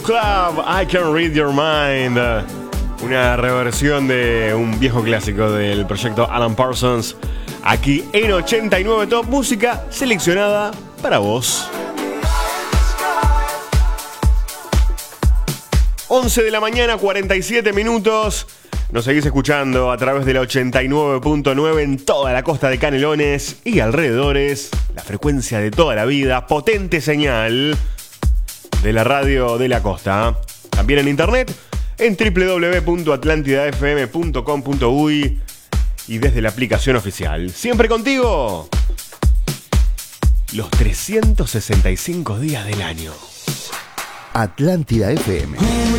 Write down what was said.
Club, I Can Read Your Mind. Una reversión de un viejo clásico del proyecto Alan Parsons. Aquí en 89 Top, música seleccionada para vos. 11 de la mañana, 47 minutos. Nos seguís escuchando a través de la 89.9 en toda la costa de Canelones y alrededores. La frecuencia de toda la vida, potente señal de la radio de la costa. También en internet en www.atlantidafm.com.uy y desde la aplicación oficial. Siempre contigo los 365 días del año. Atlántida FM.